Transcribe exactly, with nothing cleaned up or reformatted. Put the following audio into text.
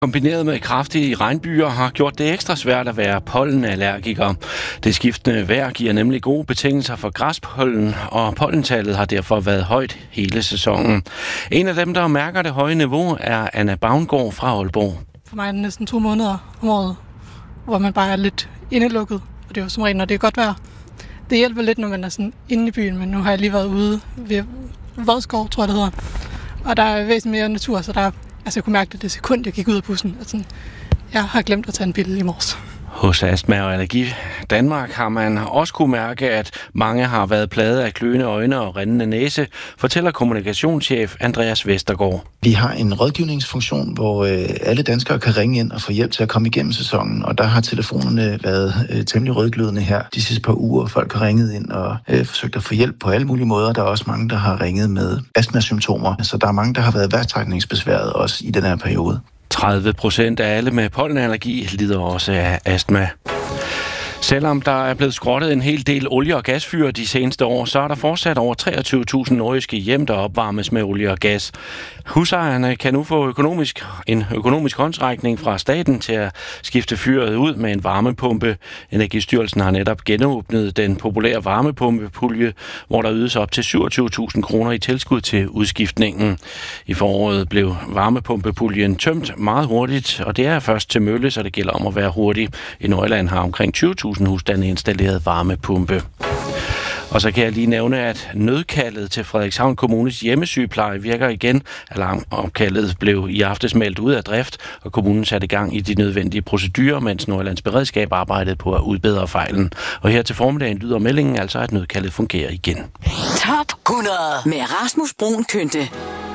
Kombineret med kraftige regnbyger har gjort det ekstra svært at være pollenallergiker. Det skiftende vejr giver nemlig gode betingelser for græspollen, og pollentallet har derfor været højt hele sæsonen. En af dem, der mærker det høje niveau, er Anna Bavngård fra Aalborg. For mig er det næsten to måneder om året, hvor man bare er lidt indelukket, og det er jo som regel, når det er godt vejr. Det hjælper lidt, når man er sådan inde i byen, men nu har jeg lige været ude ved Vodskov, tror jeg det hedder. Og der er væsentligt mere natur, så der altså jeg kunne mærke det det sekund, jeg gik ud af bussen. Altså, jeg har glemt at tage en pille i morges. Hos Astma og Allergi Danmark har man også kunne mærke, at mange har været plaget af kløende øjne og rindende næse, fortæller kommunikationschef Andreas Vestergaard. Vi har en rådgivningsfunktion, hvor øh, alle danskere kan ringe ind og få hjælp til at komme igennem sæsonen, og der har telefonerne været øh, temmelig rødglødende her de sidste par uger. Folk har ringet ind og øh, forsøgt at få hjælp på alle mulige måder. Der er også mange, der har ringet med astmasymptomer, så der er mange, der har været vejrtrækningsbesværet også i den her periode. tredive procent af alle med pollenallergi lider også af astma. Selvom der er blevet skrottet en hel del olie- og gasfyr de seneste år, så er der fortsat over treogtyve tusind nordjyske hjem, der opvarmes med olie og gas. Husejerne kan nu få økonomisk, en økonomisk håndsrækning fra staten til at skifte fyret ud med en varmepumpe. Energistyrelsen har netop genåbnet den populære varmepumpepulje, hvor der ydes op til syvogtyve tusind kroner i tilskud til udskiftningen. I foråret blev varmepumpepuljen tømt meget hurtigt, og det er først til mølle, så det gælder om at være hurtig. I Nordjylland har omkring tyve tusind husstande installeret varmepumpe. Og så kan jeg lige nævne, at nødkaldet til Frederikshavn Kommunes hjemmesygepleje virker igen. Alarmopkaldet blev i aftes meldt ud af drift, og kommunen satte i gang i de nødvendige procedurer, mens Nordjyllands Beredskab arbejdede på at udbedre fejlen. Og her til formiddagen lyder meldingen altså, at nødkaldet fungerer igen. Top hundrede med Rasmus Bruun Kynte.